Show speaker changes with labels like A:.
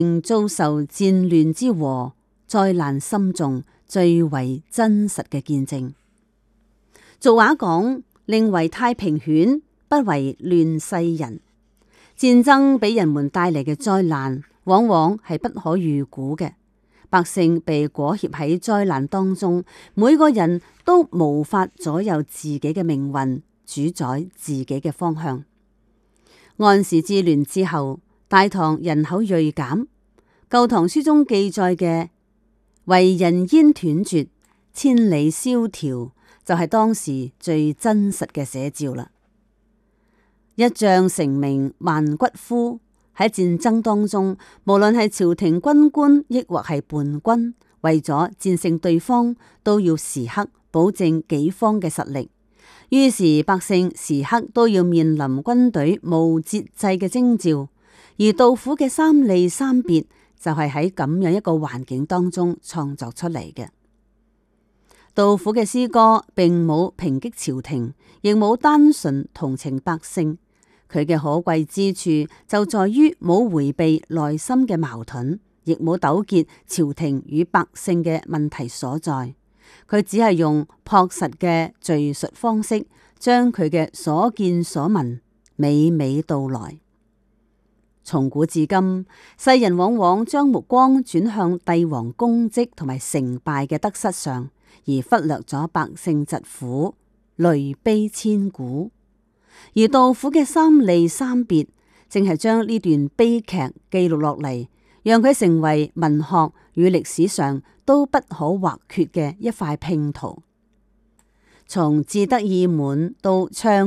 A: 遭受戰亂之禍，災難深重，最為真實嘅見證。俗話講，寧為太平犬，不為亂世人。戰爭俾人們帶嚟嘅災難，往往係不可預估嘅。百姓被裹挾喺災難當中，每個人都無法左右自己嘅命運，主宰自己嘅方向。安史之亂之後，大唐人口銳減，舊唐書中記載嘅為人煙斷絕，千里蕭條，就係當時最真實嘅寫照啦。一將成名萬骨枯，喺戰爭當中，無論係朝廷軍官抑或係叛軍，為咗戰勝對方，都要時刻保證己方嘅實力。於是百姓時刻都要面臨軍隊無節制嘅徵召。而杜甫嘅三吏三別就係喺咁樣一個環境當中創作出嚟嘅。杜甫嘅詩歌並冇抨擊朝廷，亦冇單純同情百姓。佢嘅可貴之處就在於冇迴避內心嘅矛盾，亦冇糾結朝廷與百姓嘅問題所在。佢只係用樸實嘅敘述方式，將佢嘅所見所聞娓娓道來。從古至今，世人往往將目光轉向帝王功績同埋成敗嘅得失上，而忽略咗百姓疾苦、淚悲千古。而杜甫嘅三吏三別，正係將呢段悲劇記錄落嚟，讓佢成為文學與歷史上都不可或缺嘅一塊拼圖。從志得意滿到唱